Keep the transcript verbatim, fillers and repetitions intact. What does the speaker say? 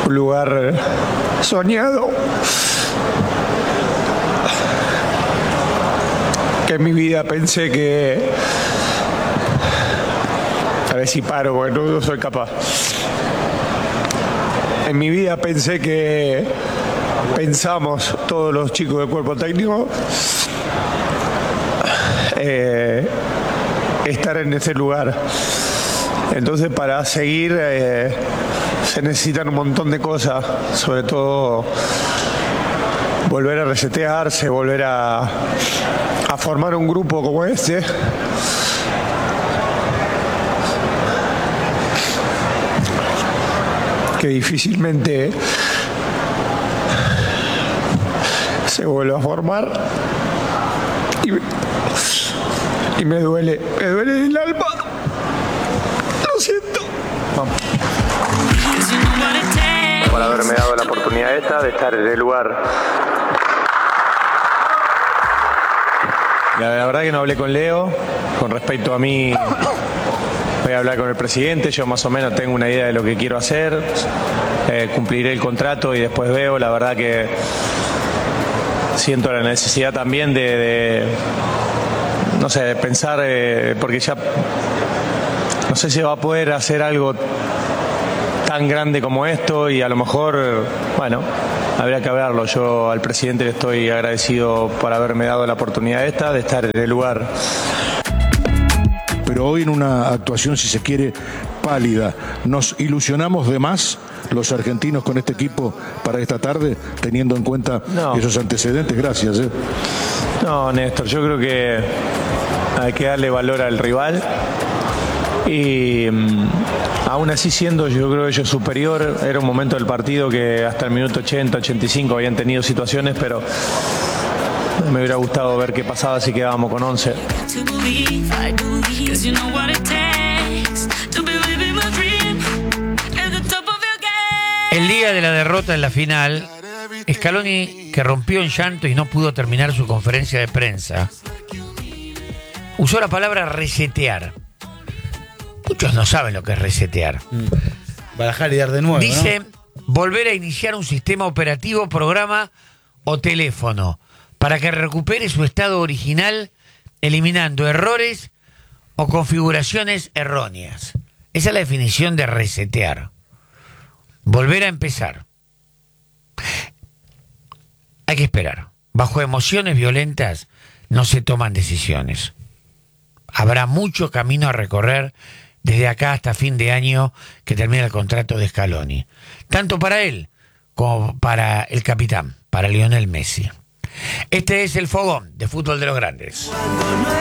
un lugar soñado que en mi vida pensé que, a ver si paro porque no, no soy capaz, en mi vida pensé que pensamos todos los chicos del cuerpo técnico eh, estar en ese lugar. Entonces, para seguir eh, se necesitan un montón de cosas, sobre todo volver a resetearse, volver a, a formar un grupo como este. Que difícilmente se vuelve a formar. Y me, y me duele, me duele el alma. Lo siento. Vamos. Por haberme dado la oportunidad esta de estar en el lugar. La, la verdad que no hablé con Leo. Con respecto a mí, voy a hablar con el presidente. Yo más o menos tengo una idea de lo que quiero hacer. Eh, cumpliré el contrato y después veo. La verdad que siento la necesidad también de, de no sé, de pensar, eh, porque ya no sé si va a poder hacer algo tan grande como esto y a lo mejor, bueno, habría que hablarlo. Yo al presidente le estoy agradecido por haberme dado la oportunidad esta de estar en el lugar. Pero hoy en una actuación, si se quiere, pálida, ¿nos ilusionamos de más los argentinos con este equipo para esta tarde, teniendo en cuenta no. esos antecedentes? Gracias. ¿eh? No, Néstor, yo creo que hay que darle valor al rival y um, aún así siendo yo creo ellos superior, era un momento del partido que hasta el minuto ochenta, ochenta y cinco habían tenido situaciones, pero me hubiera gustado ver qué pasaba si quedábamos con once. El día de la derrota en la final, Scaloni, que rompió en llanto y no pudo terminar su conferencia de prensa, usó la palabra resetear. Muchos no saben lo que es resetear. Mm. Barajar y dar de nuevo, Dice, ¿no? volver a iniciar un sistema operativo, programa o teléfono para que recupere su estado original, eliminando errores o configuraciones erróneas. Esa es la definición de resetear. Volver a empezar. Hay que esperar. Bajo emociones violentas no se toman decisiones. Habrá mucho camino a recorrer desde acá hasta fin de año que termina el contrato de Scaloni. Tanto para él como para el capitán, para Lionel Messi. Este es el Fogón de Fútbol de los Grandes.